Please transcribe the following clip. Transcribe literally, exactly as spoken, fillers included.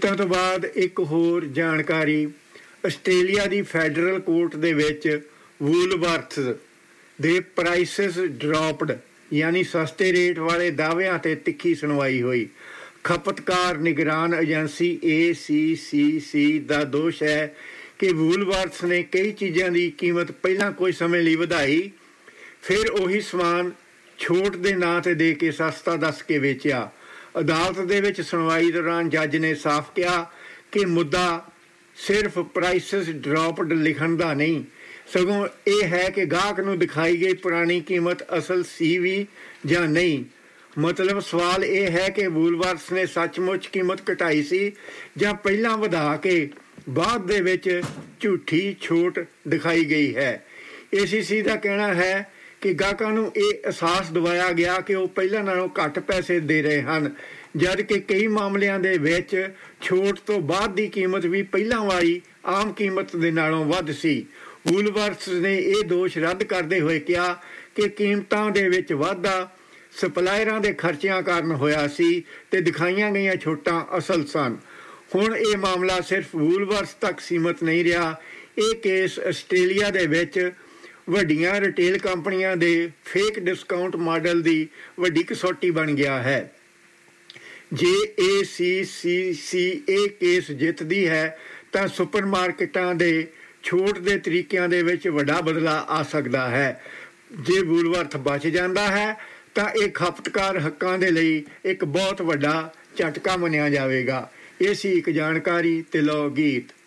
ਗੀਤਾਂ ਤੋਂ ਬਾਅਦ ਇੱਕ ਹੋਰ ਜਾਣਕਾਰੀ। ਆਸਟ੍ਰੇਲੀਆ ਦੀ ਫੈਡਰਲ ਕੋਰਟ ਦੇ ਵਿੱਚ ਵੂਲਵਰਥਸ ਦੇ ਪ੍ਰਾਈਸਿਸ ਡਰੋਪਡ ਯਾਨੀ ਸਸਤੇ ਰੇਟ ਵਾਲੇ ਦਾਅਵਿਆਂ 'ਤੇ ਤਿੱਖੀ ਸੁਣਵਾਈ ਹੋਈ। ਖਪਤਕਾਰ ਨਿਗਰਾਨ ਏਜੰਸੀ ਏ ਸੀ ਸੀ ਸੀ ਦਾ ਦੋਸ਼ ਹੈ ਕਿ ਵੂਲਵਰਥਸ ਨੇ ਕਈ ਚੀਜ਼ਾਂ ਦੀ ਕੀਮਤ ਪਹਿਲਾਂ ਕੁਝ ਸਮੇਂ ਲਈ ਵਧਾਈ, ਫਿਰ ਉਹੀ ਸਮਾਨ ਛੋਟ ਦੇ ਨਾਂ 'ਤੇ ਦੇ ਕੇ ਸਸਤਾ ਦੱਸ ਕੇ ਵੇਚਿਆ। ਅਦਾਲਤ ਦੇ ਵਿੱਚ ਸੁਣਵਾਈ ਦੌਰਾਨ ਜੱਜ ਨੇ ਸਾਫ਼ ਕਿਹਾ ਕਿ ਮੁੱਦਾ ਸਿਰਫ ਪ੍ਰਾਈਸਿਸ ਡਰੋਪਡ ਲਿਖਣ ਦਾ ਨਹੀਂ, ਸਗੋਂ ਇਹ ਹੈ ਕਿ ਗਾਹਕ ਨੂੰ ਦਿਖਾਈ ਗਈ ਪੁਰਾਣੀ ਕੀਮਤ ਅਸਲ ਸੀ ਵੀ ਜਾਂ ਨਹੀਂ। ਮਤਲਬ ਸਵਾਲ ਇਹ ਹੈ ਕਿ ਵੂਲਵਰਥਸ ਨੇ ਸੱਚਮੁੱਚ ਕੀਮਤ ਘਟਾਈ ਸੀ ਜਾਂ ਪਹਿਲਾਂ ਵਧਾ ਕੇ ਬਾਅਦ ਦੇ ਵਿੱਚ ਝੂਠੀ ਛੋਟ ਦਿਖਾਈ ਗਈ ਹੈ। ਏ ਸੀ ਸੀ ਦਾ ਕਹਿਣਾ ਹੈ ਕਿ ਗਾਹਕਾਂ ਨੂੰ ਇਹ ਅਹਿਸਾਸ ਦਿਵਾਇਆ ਗਿਆ ਕਿ ਉਹ ਪਹਿਲਾਂ ਨਾਲੋਂ ਘੱਟ ਪੈਸੇ ਦੇ ਰਹੇ ਹਨ, ਜਦ ਕਿ ਕਈ ਮਾਮਲਿਆਂ ਦੇ ਵਿੱਚ ਛੋਟ ਤੋਂ ਬਾਅਦ ਦੀ ਕੀਮਤ ਵੀ ਪਹਿਲਾਂ ਵਾਲੀ ਆਮ ਕੀਮਤ ਦੇ ਨਾਲੋਂ ਵੱਧ ਸੀ। ਵੂਲਵਰਥਸ ਨੇ ਇਹ ਦੋਸ਼ ਰੱਦ ਕਰਦੇ ਹੋਏ ਕਿਹਾ ਕਿ ਕੀਮਤਾਂ ਦੇ ਵਿੱਚ ਵਾਧਾ ਸਪਲਾਇਰਾਂ ਦੇ ਖਰਚਿਆਂ ਕਾਰਨ ਹੋਇਆ ਸੀ ਅਤੇ ਦਿਖਾਈਆਂ ਗਈਆਂ ਛੋਟਾਂ ਅਸਲ ਸਨ। ਹੁਣ ਇਹ ਮਾਮਲਾ ਸਿਰਫ ਵੂਲਵਰਥਸ ਤੱਕ ਸੀਮਤ ਨਹੀਂ ਰਿਹਾ। ਇਹ ਕੇਸ ਆਸਟ੍ਰੇਲੀਆ ਦੇ ਵਿੱਚ ਵੱਡੀਆਂ ਰਿਟੇਲ ਕੰਪਨੀਆਂ ਦੇ ਫੇਕ ਡਿਸਕਾਊਂਟ ਮਾਡਲ ਦੀ ਵੱਡੀ ਕਸੌਟੀ ਬਣ ਗਿਆ ਹੈ। ਜੇ ਏ ਸੀ ਸੀ ਸੀ ਇਹ ਕੇਸ ਜਿੱਤਦੀ ਹੈ ਤਾਂ ਸੁਪਰਮਾਰਕੀਟਾਂ ਦੇ ਛੋਟ ਦੇ ਤਰੀਕਿਆਂ ਦੇ ਵਿੱਚ ਵੱਡਾ ਬਦਲਾਅ ਆ ਸਕਦਾ ਹੈ। ਜੇ ਵੂਲਵਰਥ ਬਚ ਜਾਂਦਾ ਹੈ ਤਾਂ ਇਹ ਖਪਤਕਾਰ ਹੱਕਾਂ ਦੇ ਲਈ ਇੱਕ ਬਹੁਤ ਵੱਡਾ ਝਟਕਾ ਮੰਨਿਆ ਜਾਵੇਗਾ। ਇਹ ਸੀ ਇੱਕ ਜਾਣਕਾਰੀ ਤੇ ਲਓ ਗੀਤ।